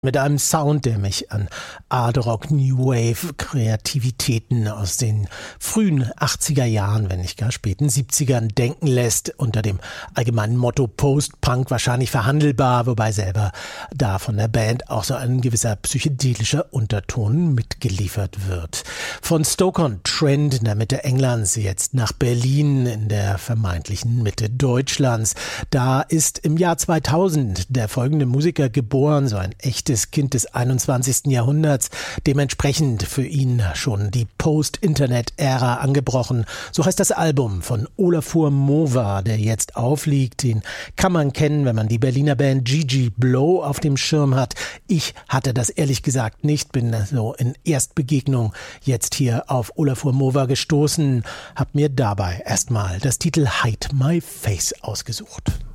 Mit einem Sound, der mich an Art Rock, New Wave, Kreativitäten aus den frühen 80er Jahren, wenn nicht gar späten 70ern denken lässt, unter dem allgemeinen Motto Post-Punk wahrscheinlich verhandelbar, wobei selber da von der Band auch so ein gewisser psychedelischer Unterton mitgeliefert wird. Von Stoke-on-Trent in der Mitte Englands jetzt nach Berlin in der vermeintlichen Mitte Deutschlands. Da ist im Jahr 2000 der folgende Musiker geboren, so ein echtes Kind des 21. Jahrhunderts, dementsprechend für ihn schon die Post-Internet-Ära angebrochen. So heißt das Album von Olafur Mova, der jetzt aufliegt. Den kann man kennen, wenn man die Berliner Band Gigi Blow auf dem Schirm hat. Ich hatte das ehrlich gesagt nicht, bin so in Erstbegegnung jetzt hier auf Olafur Mova gestoßen, habe mir dabei erstmal das Titel Hide My Face ausgesucht.